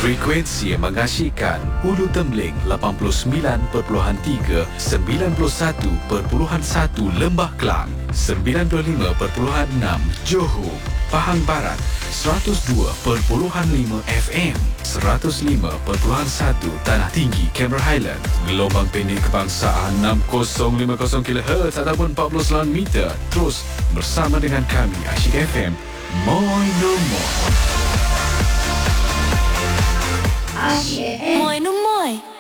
Frekuensi yang mengasyikkan Ulu Tembeling 89.3, 91.1 Lembah Kelang, 95.6 Johor, Pahang Barat, 102.5 FM, 105.1 Tanah Tinggi, Cameron Highland, gelombang pendek kebangsaan 6050 kHz ataupun 49 meter. Terus bersama dengan kami Asyik FM. Moi no moi. Moi no moi.